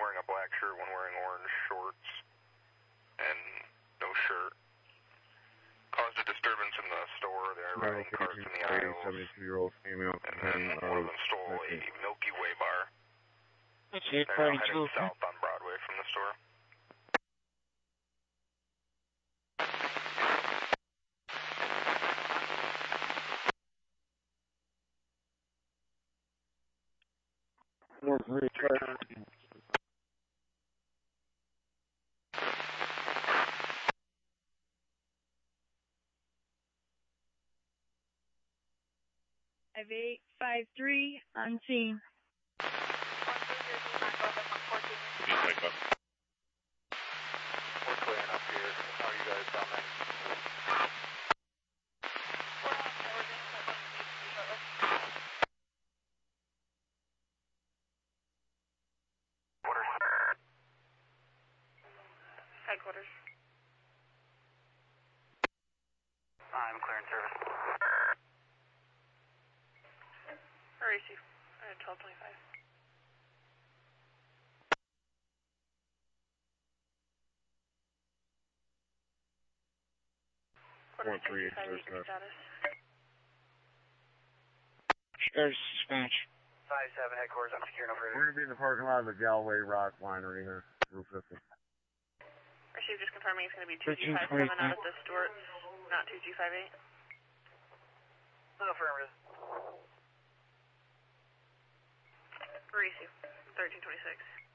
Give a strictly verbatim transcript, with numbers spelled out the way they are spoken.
wearing a black shirt, one wearing orange shorts, and no shirt. Caused a disturbance in the store. They are running carts in the aisles. seventy-two-year-old female. And then one of them stole a Milky Way bar. That's it, They're now heading south on Broadway from the store. North Ridge, five eight five three on scene. We're clearing up here. How are you guys down there? Headquarters. I'm clearing service. Where is he? Uh, twelve twenty-five. One three eight Five zero eight seven. status. Sheriff's dispatch. five seven headquarters, I'm securing over We're going to be in the parking lot of the Galway Rock Winery here, Route fifty. Received, just confirming it's going to be two G five seven out at the Stewart's, not two G five eight. Affirmative. Received, thirteen twenty-six.